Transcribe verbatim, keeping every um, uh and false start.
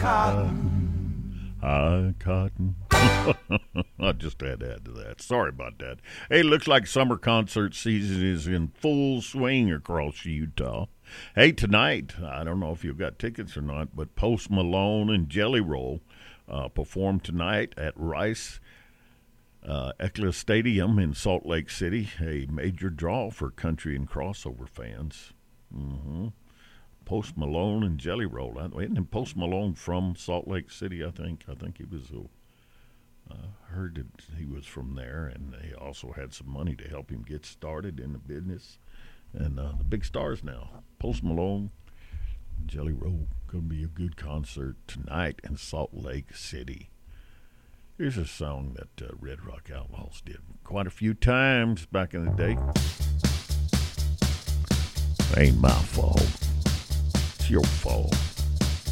cotton. High cotton. I just had to add to that. Sorry about that. Hey, looks like summer concert season is in full swing across Utah. Hey, tonight, I don't know if you've got tickets or not, but Post Malone and Jelly Roll uh, perform tonight at Rice uh, Eccles Stadium in Salt Lake City, a major draw for country and crossover fans. Mm-hmm. Post Malone and Jelly Roll. Isn't Post Malone from Salt Lake City, I think? I think he was, uh, heard that he was from there, and they also had some money to help him get started in the business. And uh, the big stars now, Post Malone, Jelly Roll. Going to be a good concert tonight in Salt Lake City. Here's a song that uh, Red Rock Outlaws did quite a few times back in the day. Ain't my fault. It's your fault.